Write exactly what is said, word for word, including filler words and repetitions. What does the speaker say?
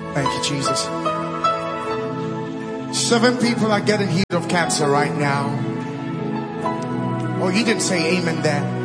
Thank you, Jesus. Seven people are getting healed of cancer right now. Oh, you didn't say amen there.